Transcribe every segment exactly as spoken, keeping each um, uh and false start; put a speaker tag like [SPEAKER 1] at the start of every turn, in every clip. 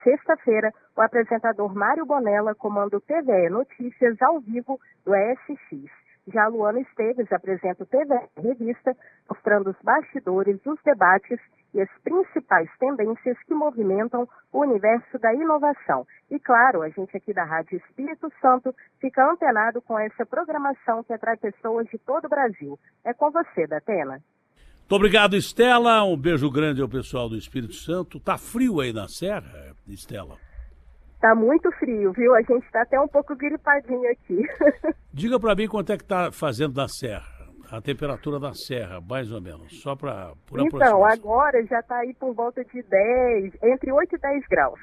[SPEAKER 1] Sexta-feira, o apresentador Mário Bonella comanda o T V E Notícias ao vivo do E S X. Já Luana Esteves apresenta o T V E Revista, mostrando os bastidores, os debates e as principais tendências que movimentam o universo da inovação. E claro, a gente aqui da Rádio Espírito Santo fica antenado com essa programação que atrai pessoas de todo o Brasil. É com você, Datena.
[SPEAKER 2] Muito obrigado, Estela. Um beijo grande ao pessoal do Espírito Santo. Tá frio aí na Serra, Estela?
[SPEAKER 1] Tá muito frio, viu? A gente tá até um pouco gripadinho aqui.
[SPEAKER 2] Diga para mim quanto é que tá fazendo na Serra, a temperatura da Serra, mais ou menos, só para por aproximação.
[SPEAKER 1] Então, agora já tá aí por volta de dez, entre oito e dez graus.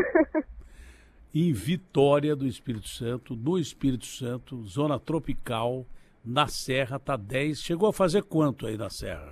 [SPEAKER 2] Em Vitória do Espírito Santo, no Espírito Santo, zona tropical, na Serra tá dez. Chegou a fazer quanto aí na Serra?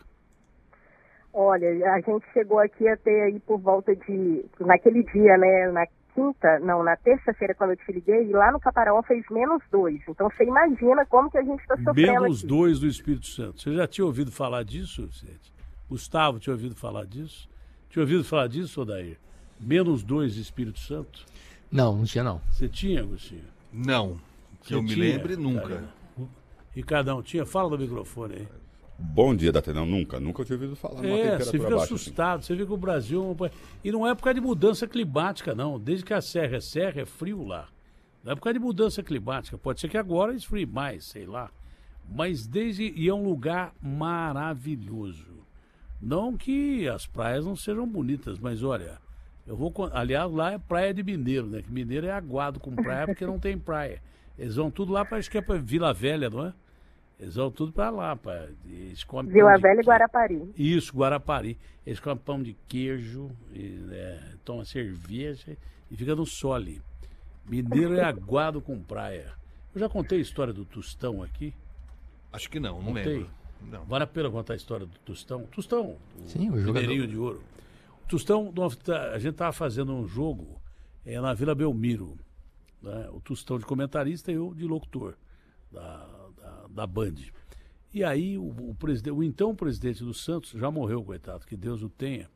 [SPEAKER 1] Olha, a gente chegou aqui a ter aí por volta de, naquele dia, né, na quinta, não, na terça-feira quando eu te liguei, lá no Caparaó fez menos dois. Então você imagina como que a gente está sofrendo
[SPEAKER 2] Menos
[SPEAKER 1] aqui.
[SPEAKER 2] dois do Espírito Santo. Você já tinha ouvido falar disso, Vicente? Gustavo, tinha ouvido falar disso? Tinha ouvido falar disso, Odair? Menos dois do Espírito Santo?
[SPEAKER 3] Não, não tinha não.
[SPEAKER 2] Você tinha, Agostinho?
[SPEAKER 4] Não, que
[SPEAKER 2] Você
[SPEAKER 4] eu me
[SPEAKER 2] tinha,
[SPEAKER 4] lembre nunca.
[SPEAKER 2] Cara? Ricardão, tinha? Fala do microfone aí.
[SPEAKER 5] Bom dia, Datena. Nunca, nunca tinha ouvido falar numa
[SPEAKER 2] É,
[SPEAKER 5] temperatura
[SPEAKER 2] você fica
[SPEAKER 5] baixa,
[SPEAKER 2] assustado,
[SPEAKER 5] assim.
[SPEAKER 2] você vê que o Brasil... é um país- E não é por causa de mudança climática, não. Desde que a serra é serra, é frio lá. Não é por causa de mudança climática. Pode ser que agora esfrie mais, sei lá. Mas desde... E é um lugar maravilhoso. Não que as praias não sejam bonitas, mas olha... Eu vou... con- Aliás, lá é praia de mineiro, né? Que mineiro é aguado com praia porque não tem praia. Eles vão tudo lá para... Acho que é para Vila Velha, não é? Eles vão tudo para lá, pra, eles comem
[SPEAKER 1] Vila
[SPEAKER 2] pão de
[SPEAKER 1] Velha e
[SPEAKER 2] queijo.
[SPEAKER 1] Guarapari.
[SPEAKER 2] Isso, Guarapari. Eles comem pão de queijo, e, é, tomam cerveja e fica no sole. Mineiro é aguado com praia. Eu já contei a história do Tostão aqui.
[SPEAKER 4] Acho que não, não
[SPEAKER 2] Contei?
[SPEAKER 4] lembro. Não.
[SPEAKER 2] Vale a pena contar a história do Tostão? Tostão, o
[SPEAKER 3] Sim, o jogador.
[SPEAKER 2] mineirinho de ouro. O Tostão, nós tá- a gente estava fazendo um jogo é, na Vila Belmiro. Né? O Tostão de comentarista e eu de locutor da, da, da Band. E aí o, o, preside- o então presidente do Santos, já morreu, coitado, que Deus o tenha,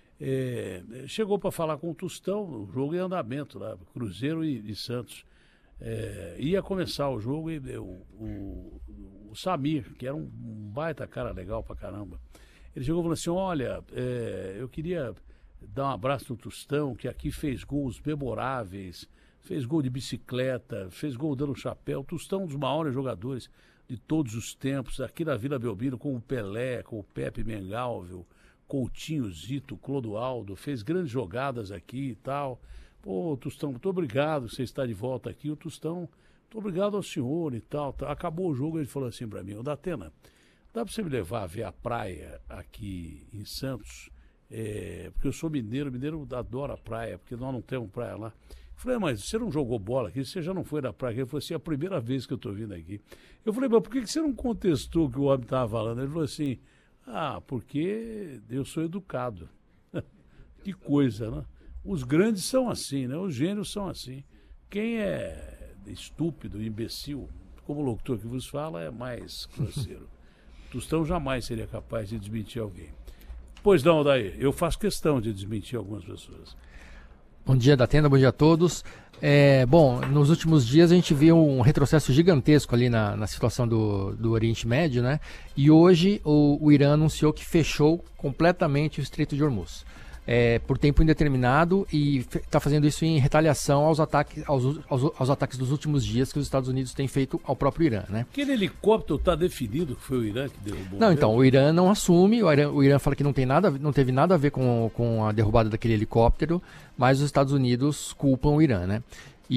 [SPEAKER 2] é, chegou para falar com o Tostão, o jogo em andamento lá, Cruzeiro e, e Santos. É, ia começar o jogo e o, o, o Samir, que era um baita cara legal pra caramba, ele chegou e falou assim, olha, é, eu queria dar um abraço no Tostão, que aqui fez gols memoráveis, fez gol de bicicleta, fez gol dando chapéu. O Tostão é um dos maiores jogadores de todos os tempos, aqui na Vila Belmiro, com o Pelé, com o Pepe Mengalvio, Coutinho, Zito, Clodoaldo, fez grandes jogadas aqui e tal. Pô, Tostão, muito obrigado, você está de volta aqui. O Tostão, muito obrigado ao senhor e tal. tal. Acabou o jogo, ele falou assim para mim, ô Datena, dá para você me levar a ver a praia aqui em Santos? É, porque eu sou mineiro, mineiro adora praia, porque nós não temos praia lá. Eu falei, mas você não jogou bola aqui? Você já não foi na praia? Ele falou assim, é a primeira vez que eu estou vindo aqui. Eu falei, mas por que você não contestou o que o homem estava falando? Ele falou assim, ah, porque eu sou educado. Que coisa, né? Os grandes são assim, né? Os gênios são assim. Quem é estúpido, imbecil, como o locutor que vos fala, é mais grosseiro. Tostão jamais seria capaz de desmentir alguém. Pois não, Odair, eu faço questão de desmentir algumas pessoas.
[SPEAKER 3] Bom dia, Datena, bom dia a todos. É, bom, nos últimos dias a gente viu um retrocesso gigantesco ali na, na situação do, do Oriente Médio, né? E hoje o, o Irã anunciou que fechou completamente o Estreito de Hormuz. É, por tempo indeterminado e está fazendo isso em retaliação aos ataques, aos, aos, aos ataques dos últimos dias que os Estados Unidos têm feito ao próprio Irã, né?
[SPEAKER 2] Aquele helicóptero está definido que foi o Irã que derrubou?
[SPEAKER 3] Não, então, o Irã não assume, o Irã, o Irã fala que não, tem nada, não teve nada a ver com, com a derrubada daquele helicóptero, mas os Estados Unidos culpam o Irã, né?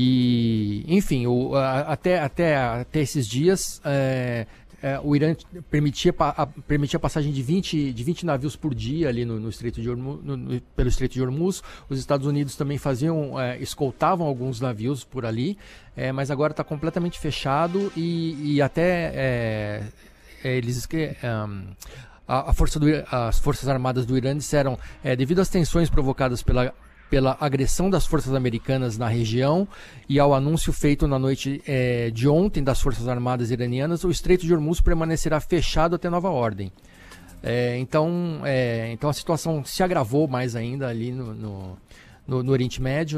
[SPEAKER 3] E, enfim, o, a, até, até, até esses dias... É, É, o Irã permitia, a, permitia a passagem de vinte, de vinte navios por dia ali no, no Estreito de Hormuz, no, no, pelo Estreito de Hormuz. Os Estados Unidos também faziam, é, escoltavam alguns navios por ali, é, mas agora está completamente fechado e, e até é, é, eles um, a, a força do, as Forças Armadas do Irã disseram, é, devido às tensões provocadas pela pela agressão das forças americanas na região e ao anúncio feito na noite é, de ontem das Forças Armadas iranianas, o Estreito de Hormuz permanecerá fechado até nova ordem. É, então, é, então a situação se agravou mais ainda ali no, no, no, no Oriente Médio.